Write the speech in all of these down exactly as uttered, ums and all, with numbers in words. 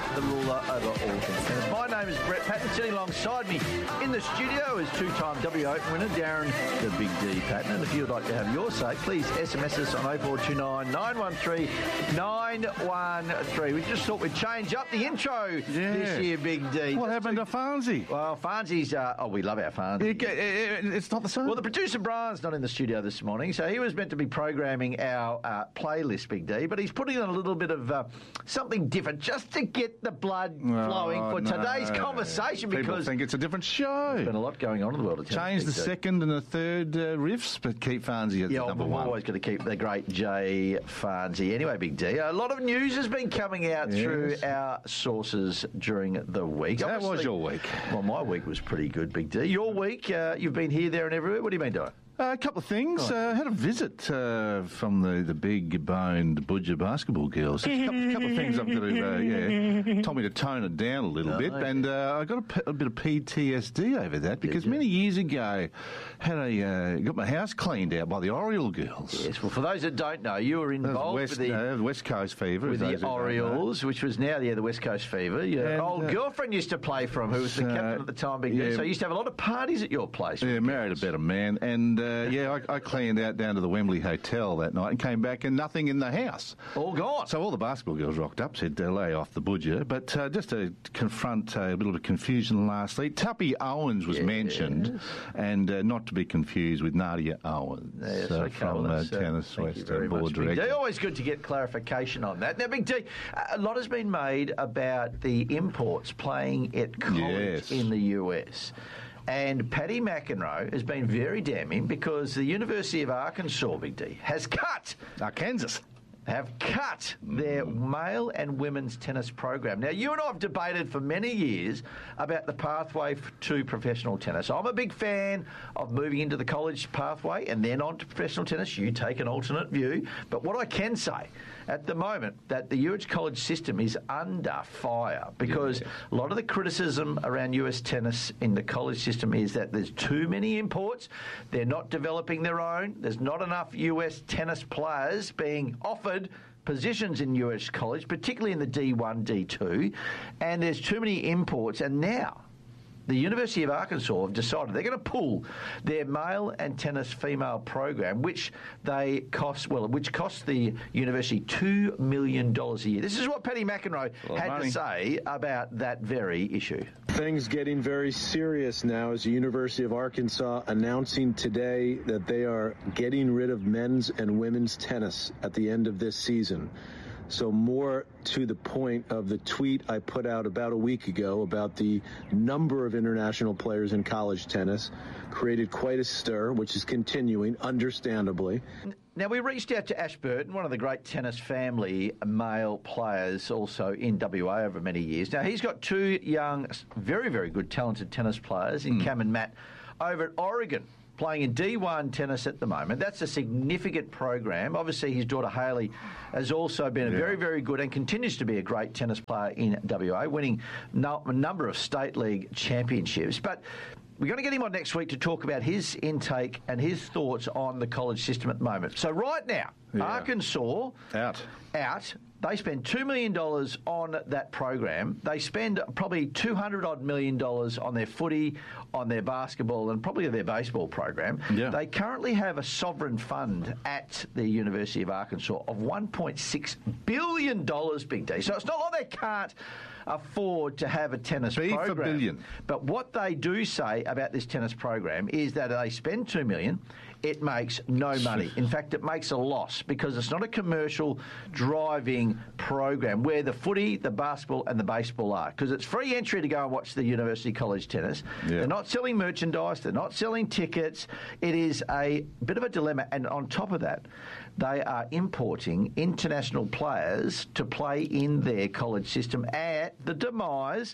the ruler over all things tennis. My name is Brett Patton. Sitting alongside me in the studio is two-time W Open winner Darren the Big D Patton. And if you'd like to have your say, please S M S us on oh four two nine, nine one three, nine one three. We just thought we'd change up the intro yeah. this year, Big D. What just happened to, to Farnsey? Well, Farnsey's... Uh, oh, we love our Farnsey. It, it, it, it's not the same. Well, the producer Brian's not in the studio this morning, so he was meant to be programming our uh, playlist, Big D, but he's putting on a little bit of uh, something different just to get the blood oh, flowing for no. today's conversation. People because think it's a different show. There's been a lot going on in the world of tennis. Change the second and the third uh, riffs, but keep Farnsey at yeah, number we've one. always got to keep the great Jay Farnsey. Anyway, Big D, a lot of news has been coming out yes. through our sources during the week. That Obviously, was your week. Well, my week was pretty good, Big D. Your week, uh, you've been here, there and everywhere. What have you been doing? Uh, a couple of things. I uh, had a visit uh, from the, the big-boned Budger basketball girls. A couple, couple of things I've got to, uh, yeah, told me to tone it down a little no, bit. okay. And uh, I got a, p- a bit of P T S D over that because many years ago had a uh, got my house cleaned out by the Oriole girls. Yes, well, for those that don't know, you were involved West, with the, uh, West Coast Fever. with the Orioles, which was now yeah, the West Coast Fever. Your and, old uh, girlfriend used to play for him, who was the so, captain at the time, Big D. yeah. So you used to have a lot of parties at your place. Yeah, married a better man. And, uh, yeah, I, I cleaned out down to the Wembley Hotel that night and came back and nothing in the house. All gone. So all the basketball girls rocked up, said uh, lay off the Budger. But uh, just to confront uh, a little bit of confusion last week, Tuppy Owens was yes. mentioned, and uh, not to be confused with Nadia Owens Yes, uh, okay, from well, uh, uh, Tennis thank West you very board much, Big director. D. Always good to get clarification on that. Now, Big D, a lot has been made about the imports playing at college Yes. in the U S. And Paddy McEnroe has been very damning because the University of Arkansas, Big D, has cut... Arkansas. have cut their male and women's tennis program. Now, you and I have debated for many years about the pathway f- to professional tennis. I'm a big fan of moving into the college pathway and then on to professional tennis. You take an alternate view. But what I can say at the moment, that the U S college system is under fire because yeah. a lot of the criticism around U S tennis in the college system is that there's too many imports. They're not developing their own. There's not enough U S tennis players being offered positions in U S college, particularly in the D one, D two, and there's too many imports. And now the University of Arkansas have decided they're going to pull their male and tennis female program, which they cost well, which costs the university two million dollars a year. This is what Paddy McEnroe had money. to say about that very issue. Things getting very serious now as the University of Arkansas announcing today that they are getting rid of men's and women's tennis at the end of this season. So more to the point of the tweet I put out about a week ago about the number of international players in college tennis created quite a stir, which is continuing, understandably. Now, we reached out to Ash Burton, one of the great tennis family male players also in W A over many years. Now, he's got two young, very, very good, talented tennis players in mm. Cam and Matt over at Oregon, playing in D one tennis at the moment. That's a significant program. Obviously, his daughter Hayley has also been a yeah. very, very good and continues to be a great tennis player in W A, winning no, a number of state league championships. But we're going to get him on next week to talk about his intake and his thoughts on the college system at the moment. So right now, yeah. Arkansas out. out. They spend two million dollars on that program. They spend probably two hundred odd million dollars on their footy, on their basketball, and probably their baseball program. Yeah. They currently have a sovereign fund at the University of Arkansas of one point six billion dollars, Big D. So it's not like they can't afford to have a tennis B program. for billion. But what they do say about this tennis program is that they spend two million dollars, it makes no money. In fact, it makes a loss because it's not a commercial driving program where the footy, the basketball and the baseball are, because it's free entry to go and watch the university college tennis. Yeah. They're not selling merchandise, they're not selling tickets. It is a bit of a dilemma, and on top of that, they are importing international players to play in their college system at the demise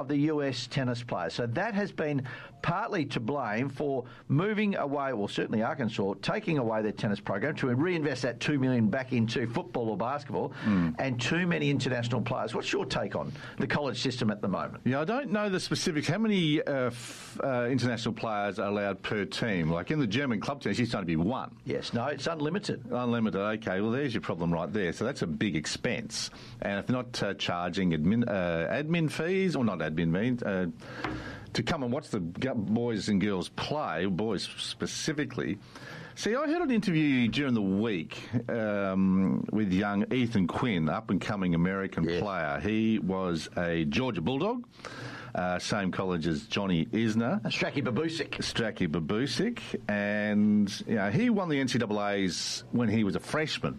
of the U S tennis players. So that has been partly to blame for moving away, well, certainly Arkansas, taking away their tennis program to reinvest that two million dollars back into football or basketball mm. and too many international players. What's your take on the college system at the moment? Yeah, I don't know the specifics. How many uh, f- uh, international players are allowed per team? Like in the German club tennis, it's going to be one. Yes, no, it's unlimited. Unlimited, okay. Well, there's your problem right there. So that's a big expense. And if they're not uh, charging admin, uh, admin fees, or not admin fees, uh, to come and watch the boys and girls play, boys specifically. See, I had an interview during the week um, with young Ethan Quinn, up-and-coming American yes. player. He was a Georgia Bulldog, uh, same college as Johnny Isner. Strachey Babusic. Strachey Babusic. And you know, he won the N C double A's when he was a freshman.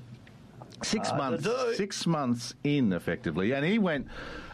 Six uh, months, six months in, effectively. And he went,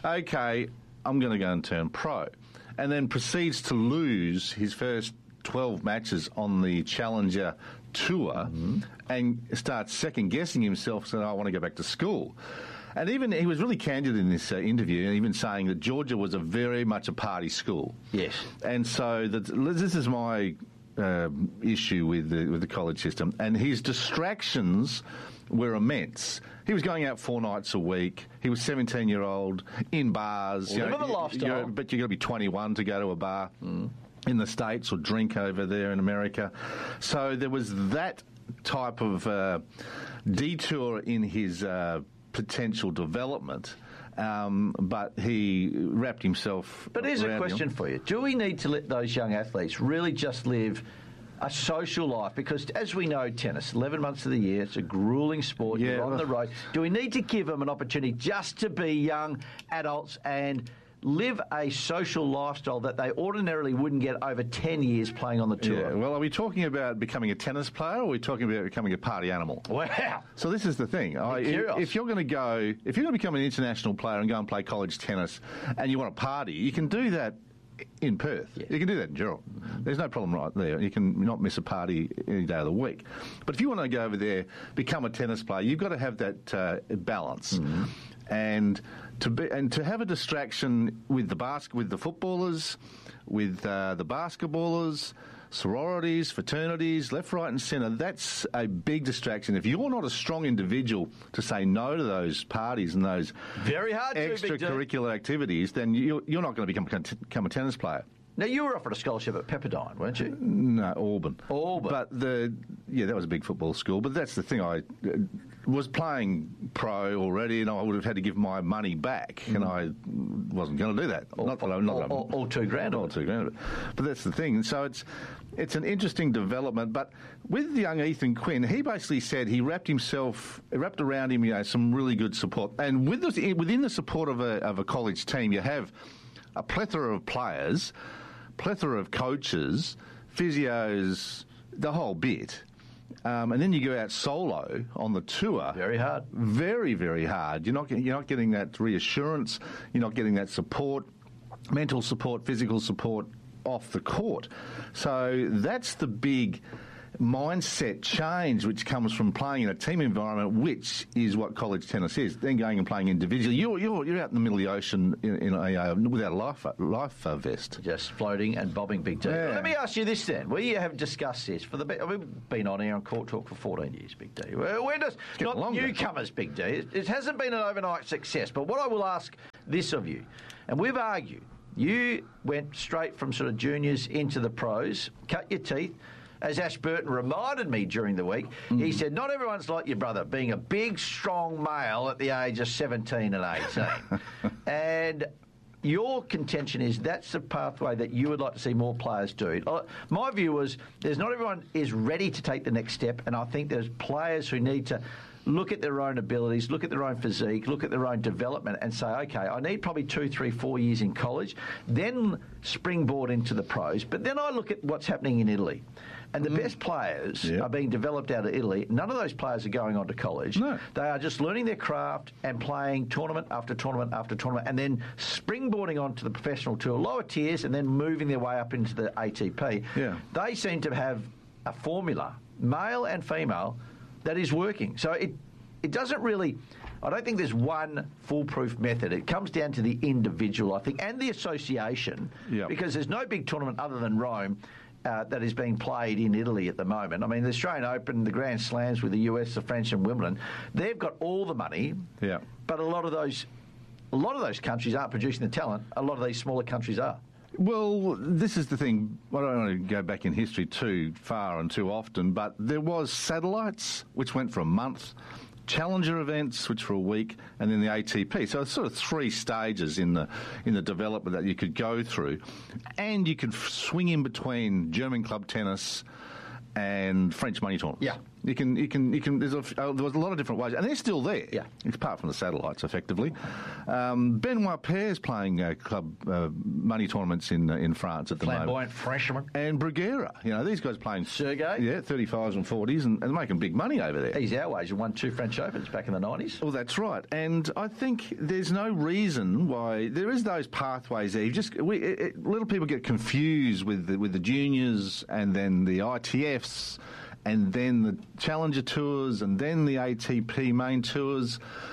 OK, I'm going to go and turn pro. And then proceeds to lose his first twelve matches on the Challenger Tour mm-hmm. and starts second-guessing himself, saying, I want to go back to school. And even he was really candid in this uh, interview, even saying that Georgia was a very much a party school. Yes. And so that, this is my uh, issue with the, with the college system. And his distractions were immense. He was going out four nights a week. He was seventeen-year-old in bars. Well, you know, the lifestyle. You're, but you've got to be twenty-one to go to a bar mm. in the States or drink over there in America. So there was that type of uh, detour in his uh, potential development. Um, but he wrapped himself But here's a question him. for you. Do we need to let those young athletes really just live a social life? Because as we know, tennis, eleven months of the year, it's a gruelling sport. Yeah, You're on the road. Do we need to give them an opportunity just to be young adults and live a social lifestyle that they ordinarily wouldn't get over ten years playing on the tour? Yeah, well, are we talking about becoming a tennis player or are we talking about becoming a party animal? Wow. So this is the thing. I, if, if you're going to go, if you're going to become an international player and go and play college tennis and you want to party, you can do that in Perth. Yeah. You can do that in Gerald. Mm-hmm. There's no problem right there. You can not miss a party any day of the week. But if you want to go over there, become a tennis player, you've got to have that uh, balance. Mm-hmm. And to be and to have a distraction with the bas- with the footballers, with uh, the basketballers, sororities, fraternities, left, right and centre, that's a big distraction. If you're not a strong individual to say no to those parties and those very hard extracurricular activities, then you're, you're not going to become, become a tennis player. Now, you were offered a scholarship at Pepperdine, weren't you? No, Auburn. Auburn. But, the yeah, that was a big football school. But that's the thing. I uh, was playing pro already, and I would have had to give my money back, mm. and I wasn't going to do that. All, not that all, I, not all, that all, all two grand. All two grand. But that's the thing. And so it's it's an interesting development. But with the young Ethan Quinn, he basically said he wrapped himself, wrapped around him, you know, some really good support. And with the, within the support of a, of a college team, you have a plethora of players, plethora of coaches, physios, the whole bit. Um, and then you go out solo on the tour. Very hard. Very, very hard. You're not, you're not getting that reassurance. You're not getting that support, mental support, physical support off the court. So that's the big mindset change which comes from playing in a team environment, which is what college tennis is. Then going and playing individually, you're you're, you're out in the middle of the ocean in, in a, uh, without a life life uh, vest, just floating and bobbing Big D. Yeah. Well, let me ask you this then: we have discussed this for the. We've been on here on Court Talk for fourteen years, Big D. We're just not longer. Newcomers, Big D. It, it hasn't been an overnight success. But what I will ask this of you, and we've argued, you went straight from sort of juniors into the pros, cut your teeth. As Ashburton reminded me during the week, mm. he said, not everyone's like your brother, being a big, strong male at the age of seventeen and eighteen. And your contention is that's the pathway that you would like to see more players do. My view was there's not everyone is ready to take the next step, and I think there's players who need to look at their own abilities, look at their own physique, look at their own development and say, OK, I need probably two, three, four years in college, then springboard into the pros. But then I look at what's happening in Italy. And the mm. best players yep. are being developed out of Italy. None of those players are going on to college. No. They are just learning their craft and playing tournament after tournament after tournament and then springboarding onto the professional tour, lower tiers, and then moving their way up into the A T P. Yeah. They seem to have a formula, male and female, that is working. So it it doesn't really I don't think there's one foolproof method. It comes down to the individual, I think, and the association, yep. because there's no big tournament other than Rome uh, that is being played in Italy at the moment. I mean, the Australian Open, the Grand Slams with the U S, the French and Wimbledon, they've got all the money, yeah. but a lot of those a lot of those countries aren't producing the talent. A lot of these smaller countries are. Well, this is the thing. I don't want to go back in history too far and too often, but there was satellites, which went for a month, Challenger events, which were a week, and then the A T P. So it's sort of three stages in the in the development that you could go through, and you could f- swing in between German club tennis and French money tournaments. Yeah. You can, you can, you can. There's a, uh, there was a lot of different ways, and they're still there. Yeah. Apart from the satellites, effectively. Um, Benoit Paire's playing uh, club uh, money tournaments in uh, in France at the Flamboyant moment. Frenchman. And Bruguera, you know, these guys playing Sergei. yeah, thirty-fives and forties, and, and making big money over there. He's our age and won two French Opens back in the nineties. Well, that's right, and I think there's no reason why there is those pathways there. You just we, it, it, little people get confused with the, with the juniors and then the I T Fs. And then the Challenger Tours, and then the A T P main tours.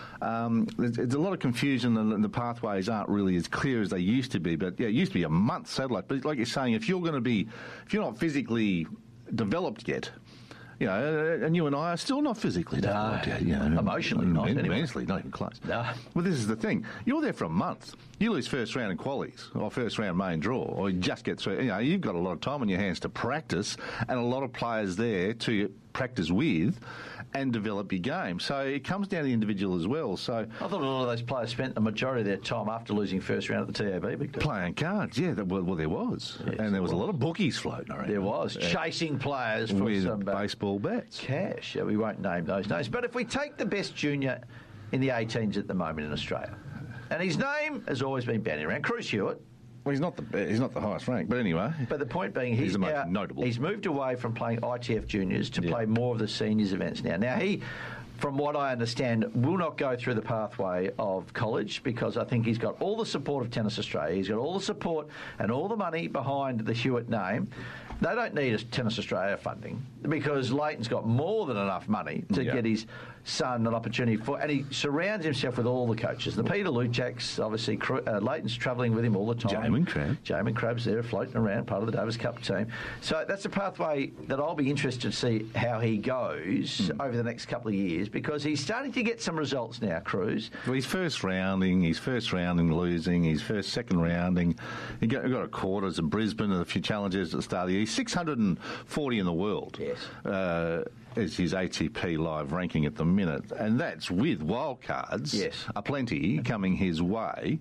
Um, there's, there's a lot of confusion, and the pathways aren't really as clear as they used to be. But yeah, it used to be a month satellite. But like you're saying, if you're going to be, if you're not physically developed yet, you know, and you and I are still not physically developed no, yet. You know, emotionally not. Anyway. Mentally, not even close. No. Well, this is the thing. You're there for a month. You lose first round in qualies, or first round main draw, or you just get through. You know, you've got a lot of time on your hands to practice, and a lot of players there to practice with and develop your game. So it comes down to the individual as well. So I thought a lot of those players spent the majority of their time after losing first round at the T A B. Because playing cards, yeah. That, well, well, there was. Yes, and there was, was a lot of bookies floating around. There was. Uh, chasing players for with some baseball bets. Cash. Yeah, we won't name those names. But if we take the best junior in the eighteens at the moment in Australia, and his name has always been bandied around, Cruz Hewitt. Well, he's not the he's not the highest rank, but anyway. But the point being, he's, he's the most now, notable. He's moved away from playing I T F juniors to yeah. play more of the seniors events now. Now he, from what I understand, will not go through the pathway of college because I think he's got all the support of Tennis Australia. He's got all the support and all the money behind the Hewitt name. They don't need a Tennis Australia funding because Leighton's got more than enough money to yeah. get his son an opportunity for, and he surrounds himself with all the coaches. The Peter Luchaks, obviously, uh, Leighton's travelling with him all the time. Jamin Crabbe. Jamin Crabbe's there floating around, part of the Davis Cup team. So that's a pathway that I'll be interested to see how he goes mm. over the next couple of years because he's starting to get some results now, Cruz. Well, he's first rounding, he's first rounding losing, he's first second rounding. He got, he got a quarters of Brisbane and a few challenges at the start of the year. He's six hundred forty in the world. Yes. Uh, is his A T P live ranking at the minute, and that's with wildcards, yes, aplenty coming his way.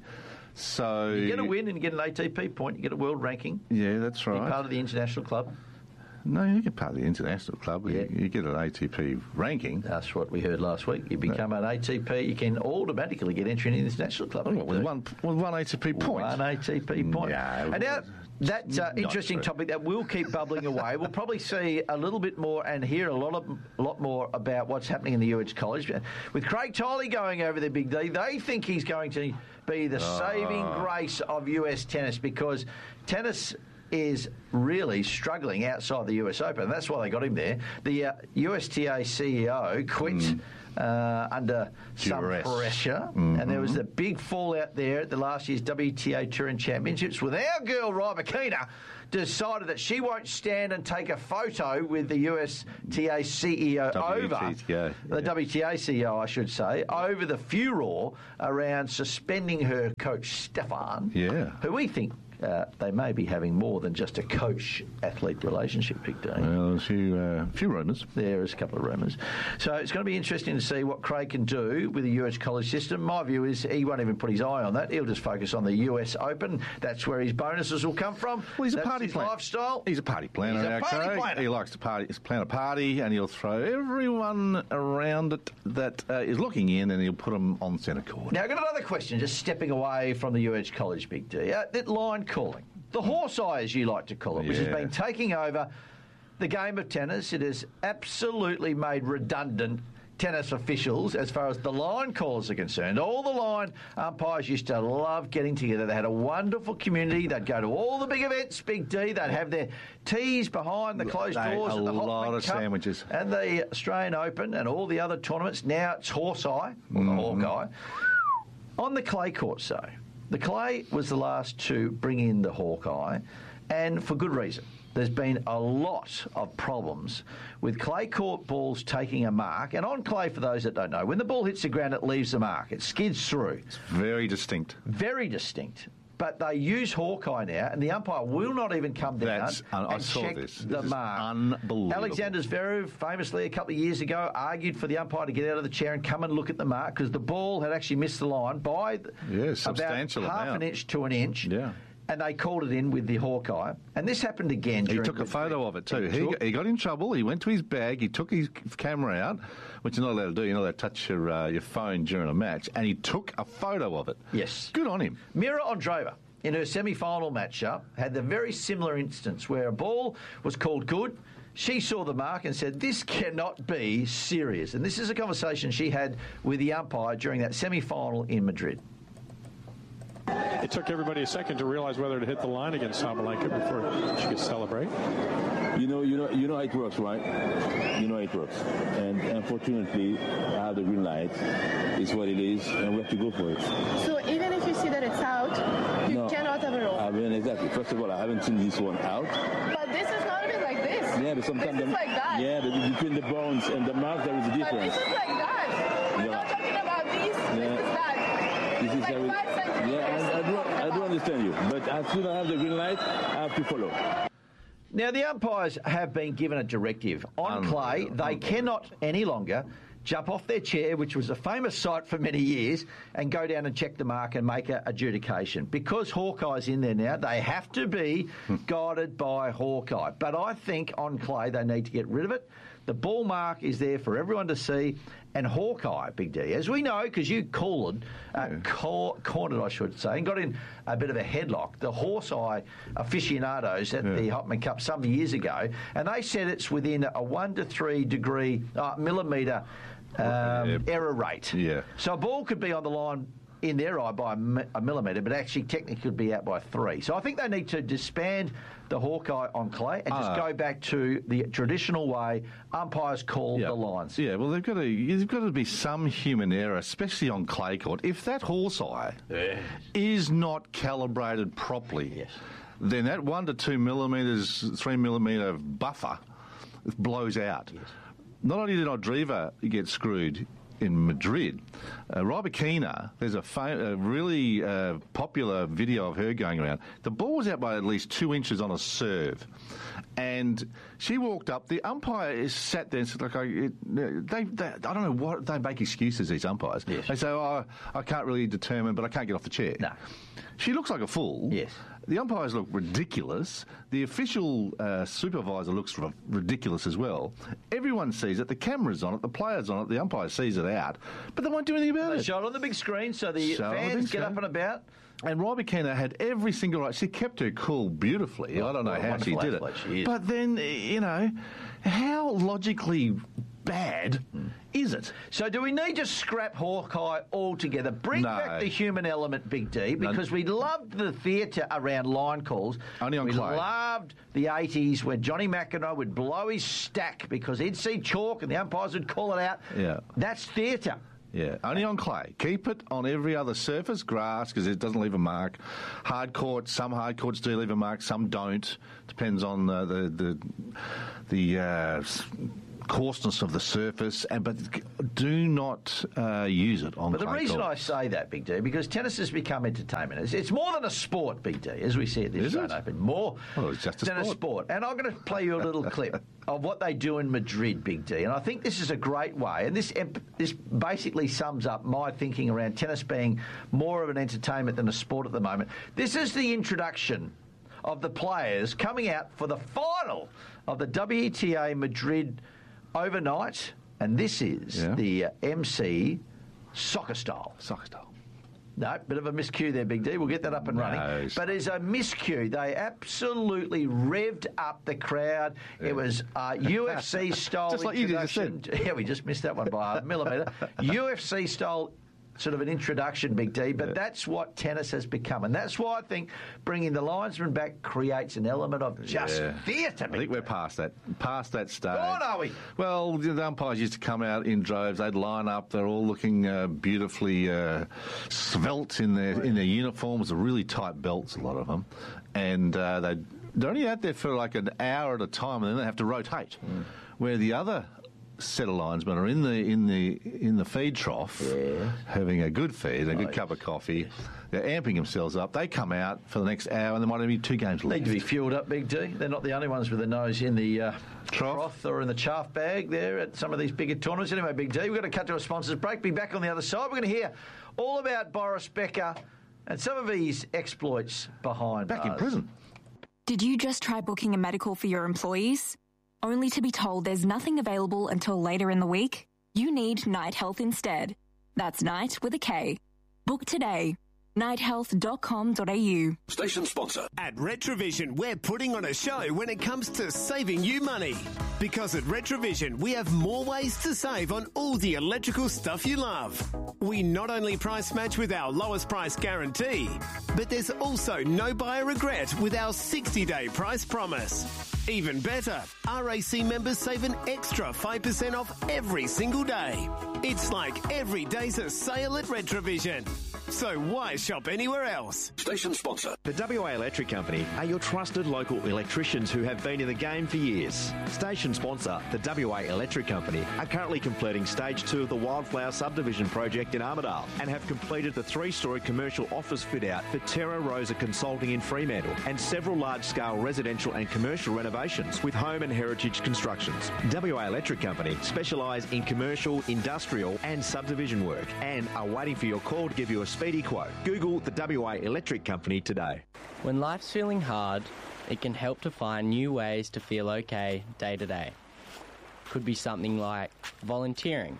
So you get a win and you get an A T P point, you get a world ranking. Yeah, that's right. You're part of the international club. No, you get part of the international club. Yeah. You, you get an A T P ranking. That's what we heard last week. You become no. an A T P, you can automatically get entry in the international club. Oh, with one, with one A T P point. One A T P point. No, and now, that uh, interesting true. topic that will keep bubbling away. We'll probably see a little bit more and hear a lot of a lot more about what's happening in the U H College. With Craig Tiley going over there, Big D, they think he's going to be the oh. saving grace of U S tennis because tennis is really struggling outside the U S Open. That's why they got him there. The uh, U S T A C E O quit mm. uh, under Duress. some pressure, mm-hmm. and there was the big fallout there at the last year's W T A Touring Championships with our girl Rybakina decided that she won't stand and take a photo with the U S T A C E O W T A, over yeah. the W T A C E O, I should say, over the furor around suspending her coach Stefan, yeah. who we think Uh, they may be having more than just a coach-athlete relationship, Big D. Well, there's a few, uh, few rumours. There is a couple of rumours. So it's going to be interesting to see what Craig can do with the U S college system. My view is he won't even put his eye on that. He'll just focus on the U S Open. That's where his bonuses will come from. Well, he's That's a party his planner. lifestyle. He's a party planner. He's a now, party Craig. planner. He likes to party, plan a party, and he'll throw everyone around it that uh, is looking in, and he'll put them on centre court. Now, I've got another question, just stepping away from the U H college, Big D. Uh, that line calling. The horse eye, as you like to call it, which yeah. has been taking over the game of tennis. It has absolutely made redundant tennis officials as far as the line calls are concerned. All the line umpires used to love getting together. They had a wonderful community. They'd go to all the big events, Big D. They'd have their teas behind the closed They, doors a at the lot Hopman of Cup sandwiches. and the Australian Open and all the other tournaments. Now it's Horse Eye, or Mm. the Hawkeye. On the clay courts, though, the clay was the last to bring in the Hawkeye, and for good reason. There's been a lot of problems with clay court balls taking a mark. And on clay, for those that don't know, when the ball hits the ground, it leaves a mark. It skids through. It's very distinct. Very distinct. But they use Hawkeye now, and the umpire will not even come down That's, uh, I and saw check this. the This is mark. unbelievable. Alexander Zverev, famously a couple of years ago, argued for the umpire to get out of the chair and come and look at the mark because the ball had actually missed the line by Yeah, about substantial half amount. an inch to an inch. Yeah. And they called it in with the Hawkeye. And this happened again. He during took a the- photo of it too. He He, took- he got in trouble. He went to his bag. He took his camera out, which you're not allowed to do. You're not allowed to touch your uh, your phone during a match. And he took a photo of it. Yes. Good on him. Mira Andreeva, in her semi-final matchup, had the very similar instance where a ball was called good. She saw the mark and said, this cannot be serious. And this is a conversation she had with the umpire during that semi-final in Madrid. It took everybody a second to realize whether to hit the line against Sabalenka before she could celebrate. You know, you know, you know how it works, right? You know how it works. And unfortunately, I have the green light. It's what it is, and we have to go for it. So even if you see that it's out, you no, cannot have a roll. I mean, exactly. First of all, I haven't seen this one out. But this is not even like this. Yeah, but sometimes this is the, like that. Yeah, but between the bones and the mark, there is a But difference. this is like that. We're Yeah. not talking about this. Yeah. This is that. This It's is like every- five centimeters. Yeah, I, I, do, What I do about? understand you. But as soon as I have the green light, I have to follow. Now, the umpires have been given a directive. On Unreal. clay, they cannot any longer jump off their chair, which was a famous sight for many years, and go down and check the mark and make an adjudication. Because Hawkeye's in there now, they have to be guided by Hawkeye. But I think on clay, they need to get rid of it. The ball mark is there for everyone to see. And Hawkeye, Big D, as we know, because you called, uh, cor- cornered, I should say, and got in a bit of a headlock, the horse eye aficionados at Yeah. the Hopman Cup some years ago, and they said it's within a one to three degree uh, millimetre um, Yeah. error rate. Yeah. So a ball could be on the line in their eye by a, mi- a millimetre, but actually technically could be out by three. So I think they need to disband the Hawkeye on clay and just Ah. go back to the traditional way umpires call Yeah. the lines. Yeah, well, they've got to. There's got to be some human error, especially on clay court. If that horse eye is not calibrated properly, Yes. then that one to two millimetres, three millimetre buffer blows out. Not only did Andreeva get screwed in Madrid, uh, Rybakina, there's a, fa- a really uh, popular video of her going around. The ball was out by at least two inches on a serve, and she walked up. The umpire is sat there and said, "Like, I, it, they, they, I don't know what they make excuses. These umpires, Yes. they say, oh, I can't really determine, but I can't get off the chair." No. She looks like a fool. Yes. The umpires look ridiculous. The official uh, supervisor looks r- ridiculous as well. Everyone sees it. The camera's on it. The player's on it. The umpire sees it out. But they won't do anything about They it. show it on the big screen so the Show it on the fans big get screen. up and about. And Rybakina had every single right. She kept her cool beautifully. Well, I don't know what a how she wonderful did athlete it. she is. But then, you know, how logically bad is it? So do we need to scrap Hawkeye altogether? Bring No. back the human element, Big D, because we loved the theatre around line calls. Only on we clay. loved the eighties when Johnny McEnroe would blow his stack because he'd see chalk and the umpires would call it out. Yeah. That's theatre. Yeah, only on clay. Keep it on every other surface, grass, because it doesn't leave a mark. Hard courts, some hard courts do leave a mark, some don't. Depends on uh, the the the uh, s- coarseness of the surface. And but do not uh, use it on But the clay reason courts. I say that, Big D, because tennis has become entertainment. It's, it's more than a sport, Big D, as we see at this Is Australian it? Open. More Well, it's just a than a sport. sport. And I'm going to play you a little clip of what they do in Madrid, Big D. And I think this is a great way. And this ep- this basically sums up my thinking around tennis being more of an entertainment than a sport at the moment. This is the introduction of the players coming out for the final of the W T A Madrid overnight. And this is Yeah. the uh, M C soccer style. Soccer style. No, bit of a miscue there, Big D. We'll get that up and running. No, but it's a miscue. They absolutely revved up the crowd. Yeah. It was uh, U F C style just like you just said. Yeah, we just missed that one by a millimetre. U F C style sort of an introduction, Big D, but yeah. that's what tennis has become. And that's why I think bringing the linesman back creates an element of just yeah. theatre. I think we're past that past that stage. What are we? Well, the umpires used to come out in droves. They'd line up. They're all looking uh, beautifully uh, svelte in their in their uniforms, the really tight belts, a lot of them. And uh, they'd, they're only out there for like an hour at a time, and then they have to rotate. Mm. Where the other set of linesmen are in the in the in the feed trough, yeah. having a good feed, a oh, good cup of coffee. Yes. They're amping themselves up. They come out for the next hour, and there might only be two games left. Need to be fueled up, Big D. They're not the only ones with their nose in the uh, trough. trough or in the chaff bag there at some of these bigger tournaments. Anyway, Big D, we've got to cut to a sponsors break. Be back on the other side. We're going to hear all about Boris Becker and some of his exploits behind back bars. in prison. Did you just try booking a medical for your employees, only to be told there's nothing available until later in the week? You need Night Health instead. That's Night with a K. Book today. night health dot com dot a u. Station sponsor. At Retrovision, we're putting on a show when it comes to saving you money. Because at Retrovision, we have more ways to save on all the electrical stuff you love. We not only price match with our lowest price guarantee, but there's also no buyer regret with our sixty-day price promise. Even better, R A C members save an extra five percent off every single day. It's like every day's a sale at Retrovision. So why shop anywhere else? Station sponsor. The W A Electric Company are your trusted local electricians who have been in the game for years. Station sponsor, the W A Electric Company, are currently completing stage two of the Wildflower subdivision project in Armidale and have completed the three-storey commercial office fit-out for Terra Rosa Consulting in Fremantle and several large-scale residential and commercial renovations with home and heritage constructions. W A Electric Company specialise in commercial, industrial and subdivision work and are waiting for your call to give you a speedy quote. Google the W A Electric Company today. When life's feeling hard, it can help to find new ways to feel okay day to day. Could be something like volunteering,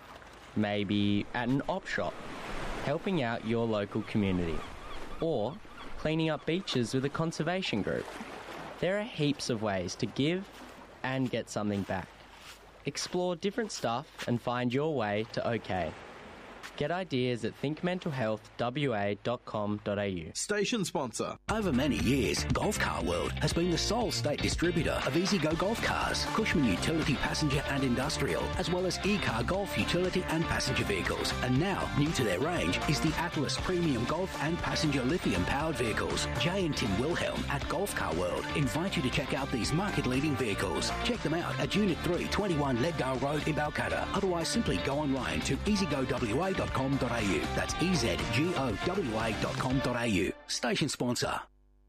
maybe at an op shop, helping out your local community, or cleaning up beaches with a conservation group. There are heaps of ways to give and get something back. Explore different stuff and find your way to okay. Get ideas at think mental health w a dot com dot a u. Station sponsor. Over many years, Golf Car World has been the sole state distributor of EasyGo golf cars, Cushman utility passenger and industrial, as well as E-Car Golf utility and passenger vehicles. And now, new to their range is the Atlas Premium Golf and Passenger Lithium-powered vehicles. Jay and Tim Wilhelm at Golf Car World invite you to check out these market-leading vehicles. Check them out at Unit three, twenty-one Leadgale Road in Balcatta. Otherwise, simply go online to easy go w a dot com dot a u. That's E Z G O W A dot com dot a u. Station sponsor.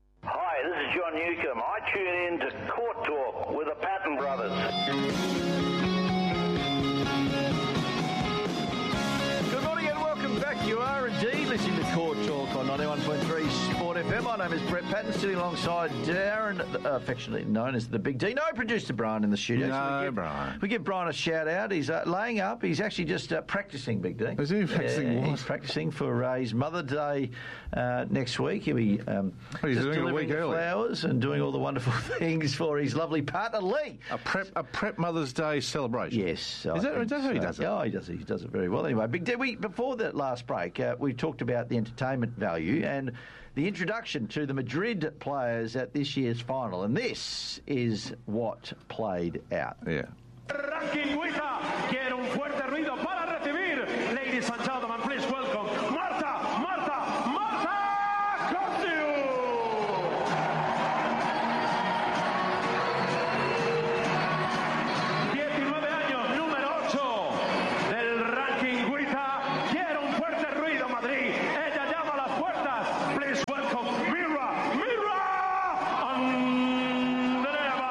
Hi, this is John Newcomb. I tune in to Court Talk with the Patton Brothers. Good morning and welcome back. You are indeed listening to Court Talk on ninety-one point three Sport F M. My name is Brett Patton, sitting alongside Darren, uh, affectionately known as the Big D. No, producer Brian in the studio. No, so we give, Brian. We give Brian a shout out. He's uh, laying up. He's actually just uh, practising, Big D. Is he practising yeah, what? He's practising for uh, his Mother Day uh, next week. He'll be um, oh, he's just doing delivering a week the early. flowers and doing all the wonderful things for his lovely partner, Lee. A prep, a prep Mother's Day celebration. Yes. Is that, is that how he does it? Oh, he does it. He does it very well. Anyway, Big D, we, before the last break, uh, we talked about the entertainment value and the introduction to the Madrid players at this year's final, and this is what played out. Yeah. Ranking quiere un fuerte ruido para recibir. Ladies and gentlemen, please welcome Marta, Marta, Marta Cosio. diecinueve años, número ocho del ranking Guita. Quiere un fuerte ruido, Madrid. Ella llama a las puertas. Please welcome Mira, Mira Andreeva.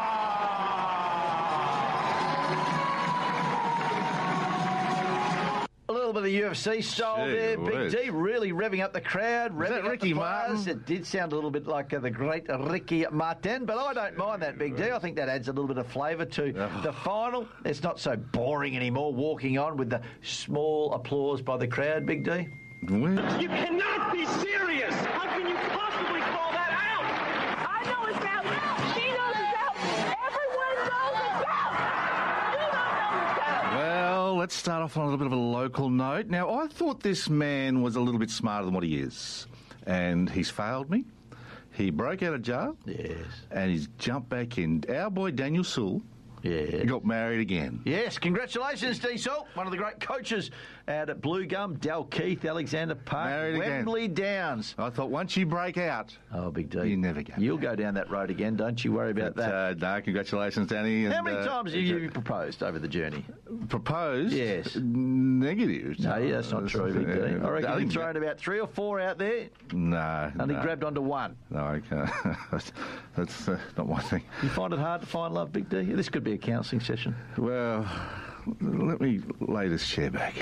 A little bit of the U F C style Gee there, Big whiz. D, really revving up the crowd, revving that up Ricky the players. Martin? It did sound a little bit like uh, the great Ricky Martin, but I don't mind that, Big D. I think that adds a little bit of flavour to Oh. the final. It's not so boring anymore, walking on with the small applause by the crowd, Big D. Where? You cannot be serious! How can you possibly call that out? I know it's out. She knows it's out. Everyone knows it's out. You don't know it's out. Well, let's start off on a little bit of a local note. Now, I thought this man was a little bit smarter than what he is, and he's failed me. He broke out of jail. Yes. And he's jumped back in. Our boy Daniel Sewell yeah. got married again. Yes, congratulations, D. Sewell, one of the great coaches out at Blue Gum, Dalkeith, Alexander Park, Married Wembley again. Downs. I thought once you break out, oh, Big D, you never go. You'll go down that road again, don't you worry about but, that. Uh, no, congratulations, Danny. How and, many uh, times have you proposed over the journey? Proposed? Yes. Negative. No, that's not true, Big D. I reckon I you've think- thrown about three or four out there. No. Only no. grabbed onto one. No, I can't. that's that's uh, not my thing. You find it hard to find love, Big D? This could be a counselling session. Well, let me lay this chair back.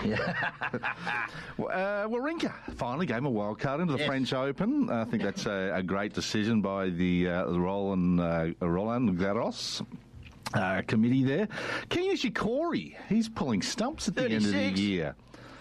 Well, uh, Wawrinka finally gave him a wild card into the Yes. French Open. I think that's a, a great decision by the, uh, the Roland, uh, Roland Garros uh, committee there. Kenya Shikori, he's pulling stumps at the end of thirty-six. the year.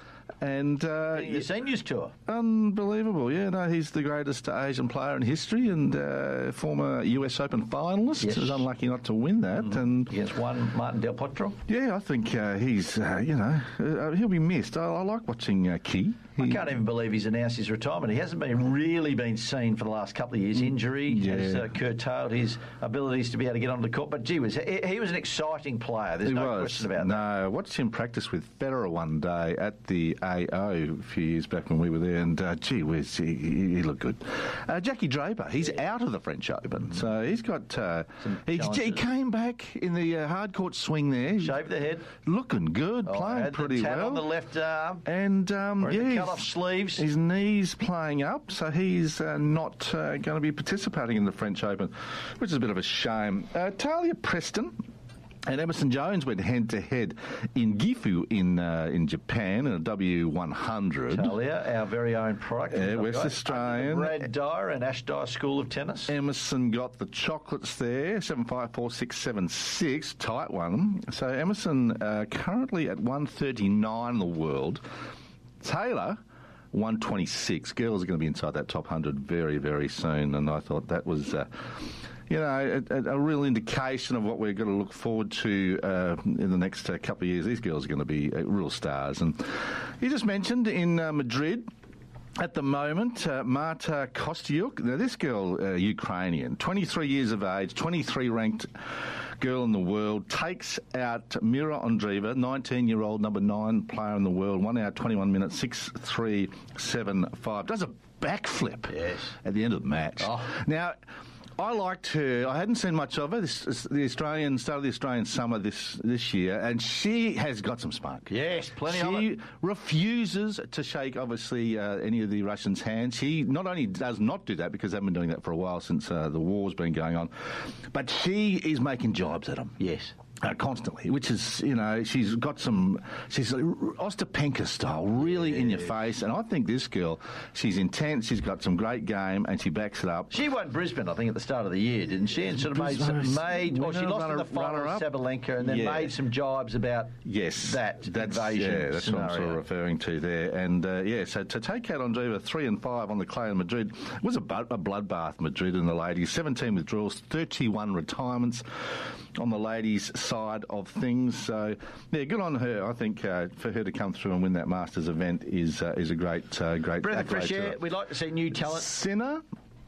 And uh, Getting the seniors tour. Unbelievable, yeah. No, he's the greatest Asian player in history and uh, former U S Open finalist. Yes. He was unlucky not to win that. Mm. And against one Martin Del Potro. yeah, I think uh, he's, uh, you know, uh, he'll be missed. I, I like watching uh, Key. I can't even believe he's announced his retirement. He hasn't been really been seen for the last couple of years. Injury Yeah. has uh, curtailed his abilities to be able to get onto the court. But gee whiz, he, he was an exciting player. There's He no was. question about no, that. I watched him practice with Federer one day at the A O a few years back when we were there, and uh, gee whiz, he, he, he looked good. Uh, Jackie Draper, he's out of the French Open, so he's got. Uh, he, he challenges. came back in the uh, hard court swing there, Shaved the head. looking good, Oh, playing had pretty the tat well. on the left arm. And um, Wearing yeah, the he's- cut-off sleeves. His knees playing up, so he's uh, not uh, going to be participating in the French Open, which is a bit of a shame. Uh, Talia Preston and Emerson Jones went head-to-head in Gifu in uh, in Japan in a W one hundred. Talia, our very own product. Yeah, from West W A, Australian. under the Brad Dyer and Ash Dyer School of Tennis. Emerson got the chocolates there, seven five, four six, seven six, tight one. So Emerson uh, currently at one thirty-nine in the world. Taylor, one twenty-six. Girls are going to be inside that top one hundred very, very soon, and I thought that was... Uh, You know, a, a real indication of what we're going to look forward to uh, in the next uh, couple of years. These girls are going to be uh, real stars. And you just mentioned in uh, Madrid, at the moment, uh, Marta Kostyuk. Now, this girl, uh, Ukrainian, twenty-three years of age, twenty-three ranked girl in the world, takes out Mira Andreeva, nineteen-year-old number nine player in the world, one hour, twenty-one minutes, six three seven five. Does a backflip yes. at the end of the match. Oh. Now, I liked her. I hadn't seen much of her. This is the Australian started the Australian summer this this year, and she has got some spunk. Yes, plenty she of it. refuses to shake, obviously, uh, any of the Russians' hands. She not only does not do that because they've been doing that for a while since uh, the war's been going on, but she is making jibes at them. Yes. Uh, constantly, which is, you know, she's got some, she's Ostapenka style, really in your face, and I think this girl, she's intense, she's got some great game, and she backs it up. She won Brisbane, I think, at the start of the year, didn't she? And sort of made some, made, or she lost in the final with Sabalenka, and then Yeah. made some jibes about yes, that that's, invasion Yeah, that's scenario. what I'm sort of referring to there. And uh, yeah, so to take out Andreeva three and five on the clay in Madrid was a, bu- a bloodbath. Madrid in the ladies, seventeen withdrawals, thirty-one retirements on the ladies' side of things. So yeah, good on her. I think uh, for her to come through and win that Masters event is uh, is a great uh, great Breath of accolade fresh to air. her. We'd like to see new talent. Sinner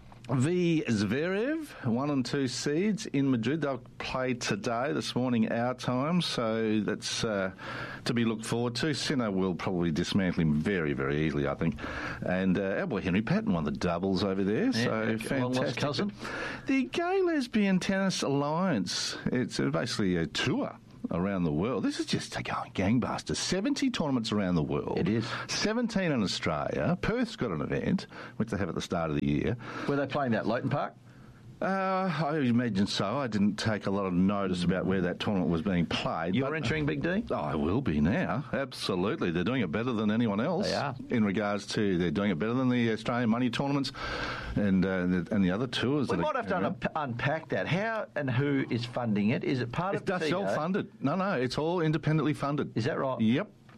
v Zverev, one and two seeds in Madrid. They'll play today, this morning, our time, so that's uh, to be looked forward to. Sinner will probably dismantle him very, very easily, I think. And uh, our boy Henry Patton won the doubles over there, Yeah, so okay. Long lost fantastic. cousin. The Gay Lesbian Tennis Alliance, it's uh, basically a tour around the world. This is just going gangbusters. seventy tournaments around the world. It is. seventeen in Australia. Perth's got an event, which they have at the start of the year. Were they playing that Leighton Park? Uh, I imagine so. I didn't take a lot of notice about where that tournament was being played. You're but entering Big D? Oh, I will be now. Absolutely. They're doing it better than anyone else. They are. In regards to, they're doing it better than the Australian money tournaments and uh, the, and the other tours. We that might are have to un- unpack that. How and who is funding it? Is it part It's of that's T O? self-funded. No, no, it's all independently funded. Is that right? Yep.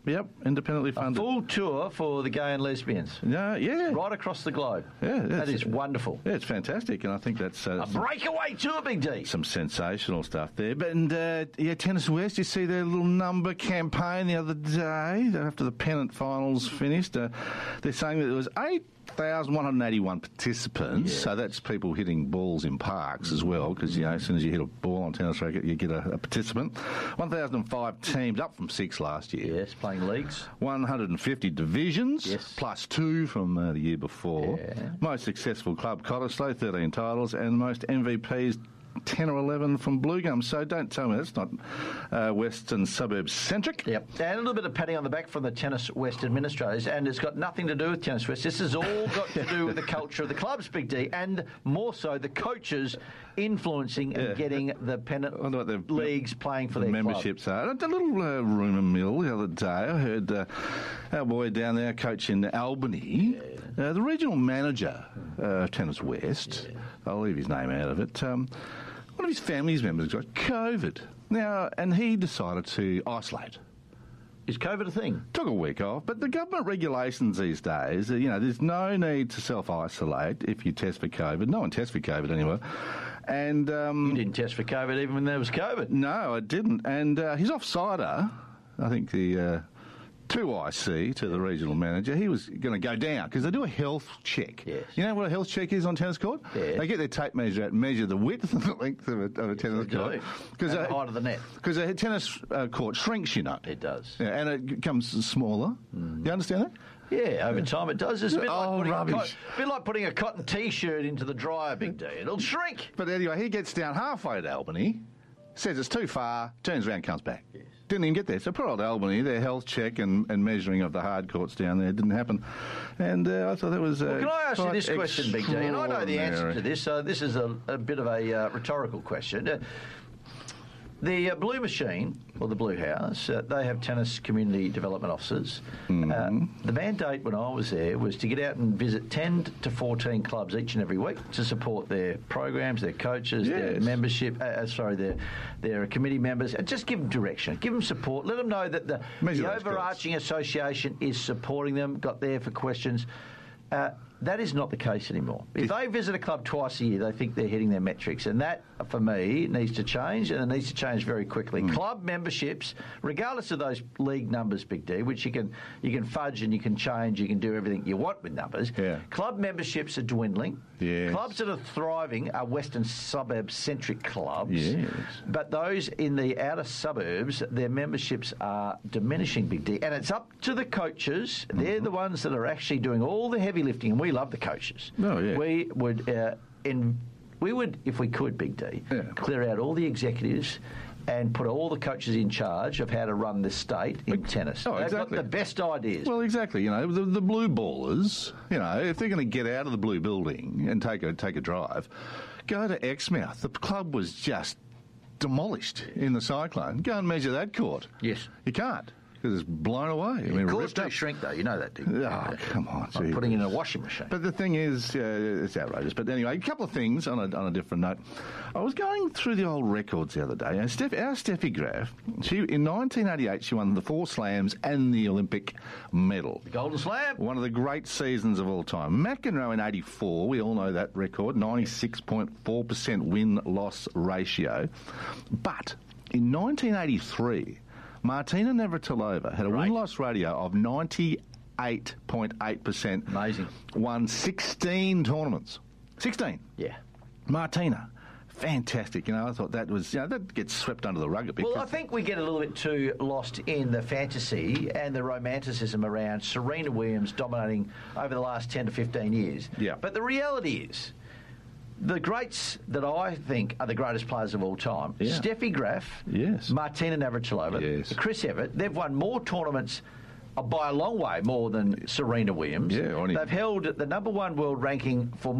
yep, independently funded. A full tour for the gay and lesbians. Yeah, yeah. Right across the globe. Yeah. That is wonderful. Yeah, it's fantastic, and I think that's... Uh, a breakaway tour, Big D. Some sensational stuff there. But, and, uh, yeah, Tennis West, you see their little number campaign the other day, after the pennant finals finished. Uh, they're saying that there was eight one thousand one hundred eighty-one participants, yes. So that's people hitting balls in parks as well, because, you know, as soon as you hit a ball on tennis racket, you get a, a participant. one thousand five teams, up from six last year. Yes, playing leagues. one hundred fifty divisions, yes. Plus two from uh, the year before. Yeah. Most successful club, Cottesloe, thirteen titles, and most M V Ps, ten or eleven from Blue Gum. So don't tell me that's not uh, Western suburbs centric. Yep. And a little bit of patting on the back from the Tennis West administrators, and it's got nothing to do with Tennis West. This has all got to do with the culture of the clubs, Big D, and more so the coaches influencing and yeah. getting the pennant leagues playing for the their memberships club. Are. A little uh, rumour mill the other day. I heard uh, our boy down there coaching Albany, yeah. uh, the regional manager uh, of Tennis West, yeah. I'll leave his name out of it, um, one of his family's members got COVID. Now, and he decided to isolate. Is COVID a thing? Took a week off, but the government regulations these days, you know, there's no need to self-isolate if you test for COVID. No one tests for COVID anyway. And um, you didn't test for COVID even when there was COVID. No, I didn't. And uh, his off-sider, I think the... Uh, to I C, to the regional manager, he was going to go down because they do a health check. Yes. You know what a health check is on tennis court? Yes. They get their tape measure out and measure the width and the length of a, of a tennis yes, court. Because the height of the net. Because a tennis uh, court shrinks, you know. It does. Yeah, and it becomes smaller. Mm. You understand that? Yeah, over time it does. It's a bit, oh, like rubbish. A, co- a bit like putting a cotton T-shirt into the dryer, Big D. It'll shrink. But anyway, he gets down halfway to Albany, says it's too far, turns around, comes back. Yes. Didn't even get there. So poor old Albany, their health check and, and measuring of the hard courts down there didn't happen. And uh, I thought that was uh, well, can I ask you this question, Big D? And I know the answer to this, so this is a, a bit of a uh, rhetorical question. Uh, The uh, Blue Machine, or the Blue House, uh, they have tennis community development officers. Mm-hmm. Uh, the mandate when I was there was to get out and visit ten to fourteen clubs each and every week to support their programs, their coaches, yes. their membership, uh, sorry, their their committee members, and just give them direction, give them support, let them know that the, the overarching association is supporting them, got there for questions. Uh, that is not the case anymore. If they visit a club twice a year, they think they're hitting their metrics. And that, for me, needs to change, and it needs to change very quickly. Mm. Club memberships, regardless of those league numbers, Big D, which you can you can fudge and you can change, you can do everything you want with numbers. Yeah. Club memberships are dwindling. Yes. Clubs that are thriving are Western suburb-centric clubs. Yes. But those in the outer suburbs, their memberships are diminishing, Big D. And it's up to the coaches. Mm-hmm. They're the ones that are actually doing all the heavy lifting, and we love the coaches. Oh, yeah. We would, uh, in, we would, if we could, Big D, yeah. clear out all the executives and put all the coaches in charge of how to run this state in but, tennis. Oh, They've exactly. got the best ideas. Well, exactly. You know, the, the blue ballers, you know, if they're going to get out of the blue building and take a take a drive, go to Exmouth. The club was just demolished in the cyclone. Go and measure that court. Yes. You can't. Because it's blown away. Yeah, I mean, courts do shrink, though. You know that, do you? Oh, come on. Like putting it in a washing machine. But the thing is, uh, it's outrageous. But anyway, a couple of things on a, on a different note. I was going through the old records the other day, and Steph, our Steffi Graf, she, in nineteen eighty-eight, she won the four slams and the Olympic medal. The Golden Slam. One of the great seasons of all time. McEnroe in eighty-four, we all know that record, ninety-six point four percent win-loss ratio. But in nineteen eighty-three... Martina Navratilova had a right. win-loss ratio of ninety-eight point eight percent. Amazing. Won sixteen tournaments. sixteen. Yeah. Martina. Fantastic. You know, I thought that was, you know, that gets swept under the rug a bit. Well, I think we get a little bit too lost in the fantasy and the romanticism around Serena Williams dominating over the last ten to fifteen years. Yeah. But the reality is, the greats that I think are the greatest players of all time, yeah. Steffi Graf, yes. Martina Navratilova, yes. Chris Evert, they've won more tournaments uh, by a long way more than Serena Williams. Yeah, they've held the number one world ranking for